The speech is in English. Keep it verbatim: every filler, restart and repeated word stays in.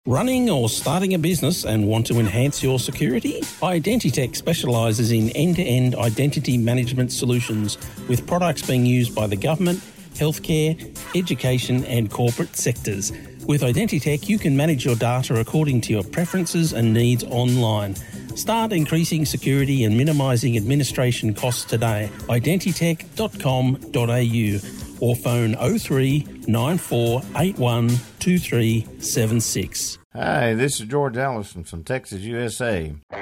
Running or starting a business and want to enhance your security? Identitech specialises in end-to-end identity management solutions with products being used by the government, healthcare, education and corporate sectors. With Identitech, you can manage your data according to your preferences and needs online. Start increasing security and minimising administration costs today. identitech dot com dot a u or phone oh three nine four eight one two three seven six. Hi, this is George Allison from Texas, U S A.